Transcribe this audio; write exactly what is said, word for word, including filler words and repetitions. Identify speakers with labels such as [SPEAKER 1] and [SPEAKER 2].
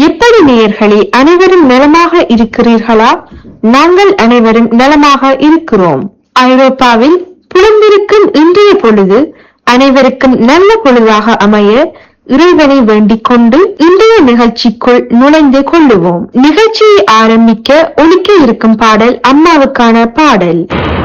[SPEAKER 1] எப்படி நேயர்களே, அனைவரும் நலமாக இருக்கிறீர்களா? நாங்கள் அனைவரும் நலமாக இருக்கிறோம். ஐரோப்பாவில் புலம்பிருக்கும் இன்றைய பொழுது அனைவருக்கும் நல்ல பொழுதாக அமைய இறைவனை வேண்டிக் கொண்டு இன்றைய நிகழ்ச்சிக்குள் நுழைந்து கொள்ளுவோம். நிகழ்ச்சியை ஆரம்பிக்க ஒலிக்க இருக்கும் பாடல் அம்மாவுக்கான பாடல்.